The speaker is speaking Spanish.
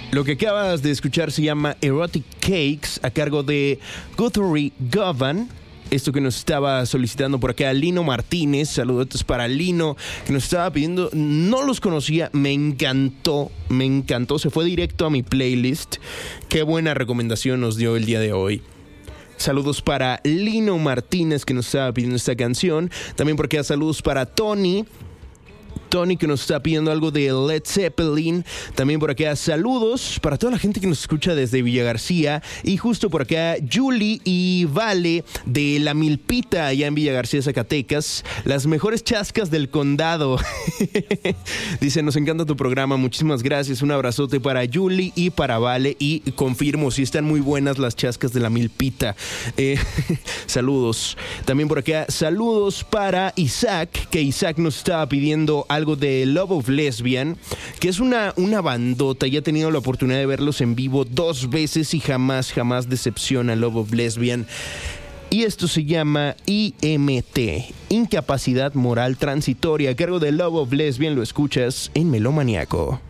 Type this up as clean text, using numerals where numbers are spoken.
Lo que acabas de escuchar se llama Erotic Cakes, a cargo de Guthrie Govan. Esto que nos estaba solicitando por acá Lino Martínez. Saludos para Lino, que nos estaba pidiendo. No los conocía, me encantó. Se fue directo a mi playlist. Qué buena recomendación nos dio el día de hoy. Saludos para Lino Martínez, que nos estaba pidiendo esta canción. También por acá saludos para Tony, que nos está pidiendo algo de Led Zeppelin. También por acá saludos para toda la gente que nos escucha desde Villa García. Y justo por acá Julie y Vale de La Milpita, allá en Villa García, Zacatecas. Las mejores chascas del condado. Dice, nos encanta tu programa, muchísimas gracias. Un abrazote para Julie y para Vale. Y confirmo, sí están muy buenas las chascas de La Milpita. Saludos. También por acá saludos para Isaac, que Isaac nos estaba pidiendo algo de Love of Lesbian, que es una bandota. Ya he tenido la oportunidad de verlos en vivo 2 veces y jamás decepciona Love of Lesbian. Y esto se llama IMT, Incapacidad Moral Transitoria, a cargo de Love of Lesbian. Lo escuchas en Melómaniaco.